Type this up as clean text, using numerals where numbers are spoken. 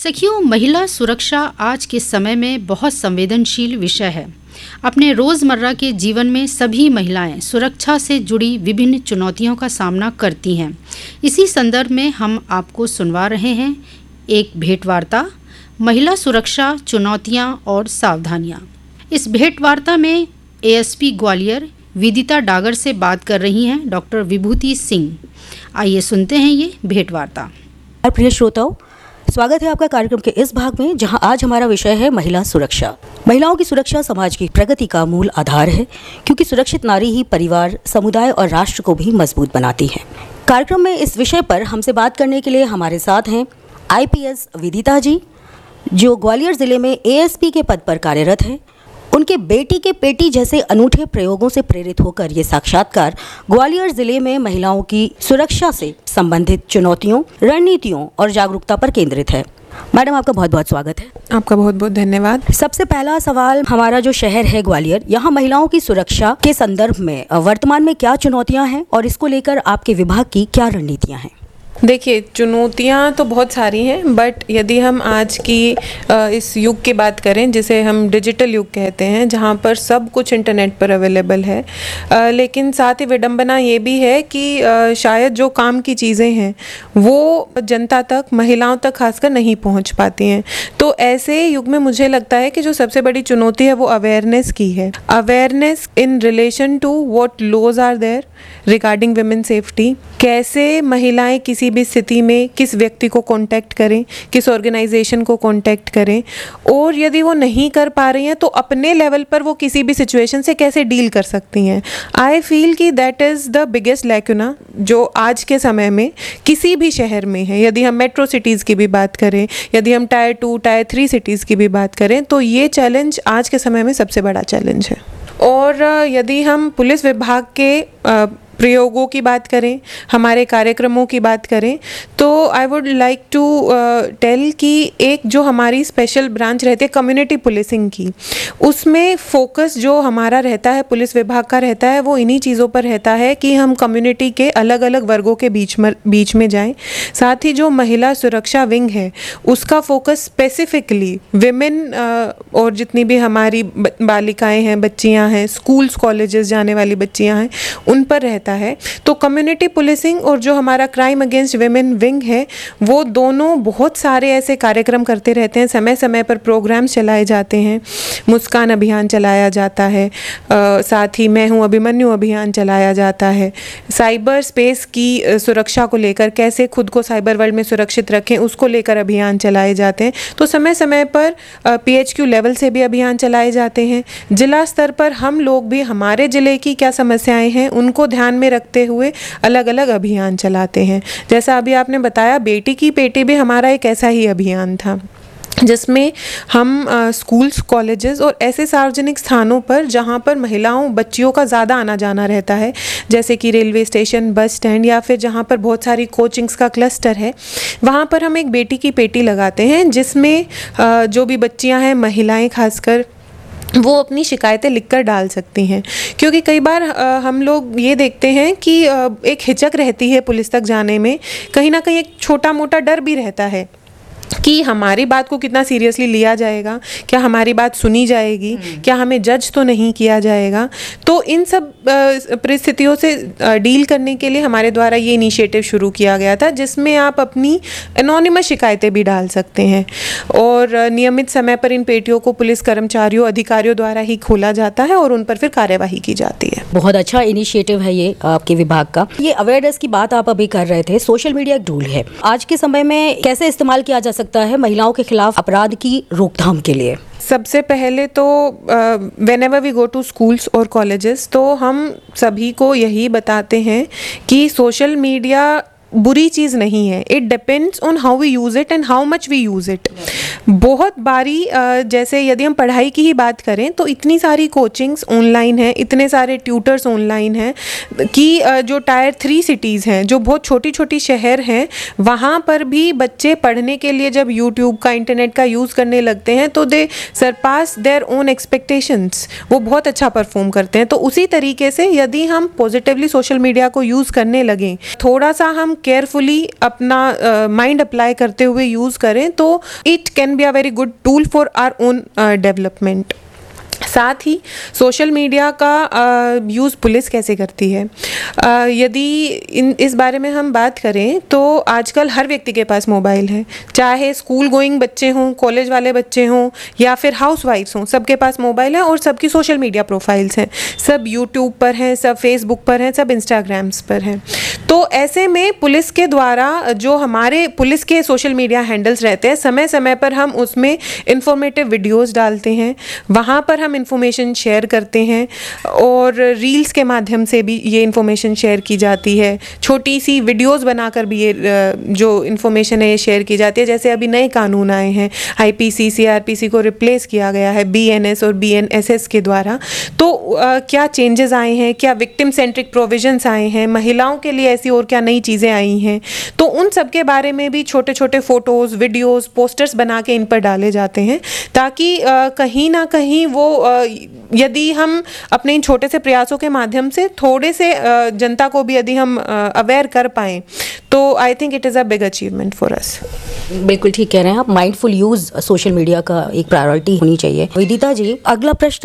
सखियों, महिला सुरक्षा आज के समय में बहुत संवेदनशील विषय है। अपने रोज़मर्रा के जीवन में सभी महिलाएं सुरक्षा से जुड़ी विभिन्न चुनौतियों का सामना करती हैं। इसी संदर्भ में हम आपको सुनवा रहे हैं एक भेंटवार्ता, महिला सुरक्षा, चुनौतियां और सावधानियां। इस भेंटवार्ता में एएसपी ग्वालियर विदिता डागर से बात कर रही हैं डॉक्टर विभूति सिंह। आइए सुनते हैं ये भेंटवार्ता। प्रिय श्रोताओं, स्वागत है आपका कार्यक्रम के इस भाग में, जहां आज हमारा विषय है महिला सुरक्षा। महिलाओं की सुरक्षा समाज की प्रगति का मूल आधार है, क्योंकि सुरक्षित नारी ही परिवार, समुदाय और राष्ट्र को भी मजबूत बनाती है। कार्यक्रम में इस विषय पर हमसे बात करने के लिए हमारे साथ हैं आईपीएस विदिता जी, जो ग्वालियर जिले में एएसपी के पद पर कार्यरत हैं। उनके बेटी के पेटी जैसे अनूठे प्रयोगों से प्रेरित होकर ये साक्षात्कार ग्वालियर जिले में महिलाओं की सुरक्षा से संबंधित चुनौतियों, रणनीतियों और जागरूकता पर केंद्रित है। मैडम, आपका बहुत बहुत स्वागत है। आपका बहुत बहुत धन्यवाद। सबसे पहला सवाल, हमारा जो शहर है ग्वालियर, यहाँ महिलाओं की सुरक्षा के संदर्भ में वर्तमान में क्या चुनौतियाँ हैं और इसको लेकर आपके विभाग की क्या रणनीतियाँ हैं? देखिए, चुनौतियाँ तो बहुत सारी हैं, बट यदि हम आज की इस युग की बात करें, जिसे हम डिजिटल युग कहते हैं, जहाँ पर सब कुछ इंटरनेट पर अवेलेबल है, लेकिन साथ ही विडंबना ये भी है कि शायद जो काम की चीज़ें हैं वो जनता तक, महिलाओं तक खासकर नहीं पहुँच पाती हैं। तो ऐसे युग में मुझे लगता है कि जो सबसे बड़ी चुनौती है वो अवेयरनेस की है। Awareness in relation to what laws are there regarding women safety. कैसे महिलाएं किसी भी स्थिति में किस व्यक्ति को कांटेक्ट करें, किस ऑर्गेनाइजेशन को कांटेक्ट करें, और यदि वो नहीं कर पा रही हैं तो अपने लेवल पर वो किसी भी सिचुएशन से कैसे डील कर सकती हैं। आई फील कि that is the biggest lacuna जो आज के समय में किसी भी शहर में है। यदि हम मेट्रो सिटीज़ की भी बात करें, यदि हम टायर 2, टायर 3 सिटीज़ की भी बात करें, तो ये चैलेंज आज के समय में सबसे बड़ा चैलेंज है। और यदि हम पुलिस विभाग के प्रयोगों की बात करें, हमारे कार्यक्रमों की बात करें, तो I would like to tell कि एक जो हमारी स्पेशल ब्रांच रहती है कम्युनिटी पुलिसिंग की, उसमें फोकस जो हमारा रहता है, पुलिस विभाग का रहता है, वो इन्हीं चीज़ों पर रहता है कि हम कम्युनिटी के अलग अलग वर्गों के बीच में जाएं। साथ ही जो महिला सुरक्षा विंग है उसका फोकस स्पेसिफिकली विमेन और जितनी भी हमारी बालिकाएँ हैं, बच्चियाँ हैं, स्कूल्स कॉलेजेस जाने वाली बच्चियाँ हैं, उन पर रहता है। तो कम्युनिटी पुलिसिंग और जो हमारा क्राइम अगेंस्ट विमेन विंग है, वो दोनों बहुत सारे ऐसे कार्यक्रम करते रहते हैं। समय समय पर प्रोग्राम्स चलाए जाते हैं। मुस्कान अभियान चलाया जाता है, साथ ही मैं हूँ अभिमन्यु अभियान चलाया जाता है। साइबर स्पेस की सुरक्षा को लेकर, कैसे खुद को साइबर वर्ल्ड में सुरक्षित रखें, उसको लेकर अभियान चलाए जाते हैं। तो समय समय पर PHQ लेवल से भी अभियान चलाए जाते हैं। जिला स्तर पर हम लोग भी हमारे ज़िले की क्या समस्याएं हैं उनको ध्यान में रखते हुए अलग अलग अभियान चलाते हैं। जैसा अभी आपने बताया, बेटी की पेटी भी हमारा एक ऐसा ही अभियान था, जिसमें हम स्कूल्स, कॉलेजेस और ऐसे सार्वजनिक स्थानों पर जहाँ पर महिलाओं, बच्चियों का ज़्यादा आना जाना रहता है, जैसे कि रेलवे स्टेशन, बस स्टैंड, या फिर जहाँ पर बहुत सारी कोचिंग्स का क्लस्टर है, वहाँ पर हम एक बेटी की पेटी लगाते हैं, जिसमें जो भी बच्चियाँ हैं, महिलाएं खासकर, वो अपनी शिकायतें लिखकर डाल सकती हैं। क्योंकि कई बार हम लोग ये देखते हैं कि एक हिचक रहती है पुलिस तक जाने में, कहीं ना कहीं एक छोटा मोटा डर भी रहता है कि हमारी बात को कितना सीरियसली लिया जाएगा, क्या हमारी बात सुनी जाएगी, क्या हमें जज तो नहीं किया जाएगा। तो इन सब परिस्थितियों से डील करने के लिए हमारे द्वारा ये इनिशिएटिव शुरू किया गया था, जिसमें आप अपनी एनोनिमस शिकायतें भी डाल सकते हैं, और नियमित समय पर इन पेटियों को पुलिस कर्मचारियों, अधिकारियों द्वारा ही खोला जाता है और उन पर फिर कार्यवाही की जाती है। बहुत अच्छा इनिशिएटिव है ये आपके विभाग का। ये अवेयरनेस की बात आप अभी कर रहे थे, सोशल मीडिया एक टूल है, आज के समय में कैसे इस्तेमाल किया जा सकता है महिलाओं के खिलाफ अपराध की रोकथाम के लिए? सबसे पहले तो whenever we go to schools और कॉलेजेस, तो हम सभी को यही बताते हैं कि सोशल मीडिया बुरी चीज़ नहीं है। It depends on how we use it and how much we use it. बहुत बारी जैसे यदि हम पढ़ाई की ही बात करें तो इतनी सारी कोचिंग्स ऑनलाइन हैं, इतने सारे ट्यूटर्स ऑनलाइन हैं कि जो टायर 3 सिटीज़ हैं, जो बहुत छोटी छोटी शहर हैं, वहाँ पर भी बच्चे पढ़ने के लिए जब यूट्यूब का, इंटरनेट का यूज़ करने लगते हैं तो दे सरपास देयर ओन एक्सपेक्टेशंस, वो बहुत अच्छा परफॉर्म करते हैं। तो उसी तरीके से यदि हम पॉजिटिवली सोशल मीडिया को यूज़ करने लगें, थोड़ा सा हम केयरफुली अपना माइंड अप्लाई करते हुए यूज़ करें, तो it can be a very good tool for our own development. साथ ही सोशल मीडिया का यूज़ पुलिस कैसे करती है, यदि इस बारे में हम बात करें तो आजकल हर व्यक्ति के पास मोबाइल है, चाहे स्कूल गोइंग बच्चे हों, कॉलेज वाले बच्चे हों या फिर हाउसवाइफ्स हों, सबके पास मोबाइल है और सबकी सोशल मीडिया प्रोफाइल्स हैं, सब यूट्यूब पर हैं, सब फेसबुक पर हैं, सब इंस्टाग्राम्स पर हैं। तो ऐसे में पुलिस के द्वारा जो हमारे पुलिस के सोशल मीडिया हैंडल्स रहते हैं, समय समय पर हम उसमें इंफॉर्मेटिव वीडियोज़ डालते हैं, वहाँ पर हम इंफॉर्मेशन शेयर करते हैं और रील्स के माध्यम से भी ये इंफॉर्मेशन शेयर की जाती है, छोटी सी वीडियोस बनाकर भी ये जो इंफॉर्मेशन है ये शेयर की जाती है। जैसे अभी नए कानून आए हैं, आईपीसी सीआरपीसी को रिप्लेस किया गया है बीएनएस और बीएनएसएस के द्वारा, तो क्या चेंजेस आए हैं, क्या विक्टिम सेंट्रिक प्रोविजंस आए हैं, महिलाओं के लिए ऐसी और क्या नई चीज़ें आई हैं, तो उन सब के बारे में भी छोटे छोटे फ़ोटोज़, वीडियोज़, पोस्टर्स बना के इन पर डाले जाते हैं, ताकि कहीं ना कहीं वो यदि हम अपने इन छोटे से प्रयासों के माध्यम से थोड़े से जनता को भी यदि हम अवेयर कर पाएँ, तो I think it is a big achievement for us. बिल्कुल ठीक कह रहे हैं आप, माइंडफुल यूज़ सोशल मीडिया का एक प्रायोरिटी होनी चाहिए। विदिता जी, अगला प्रश्न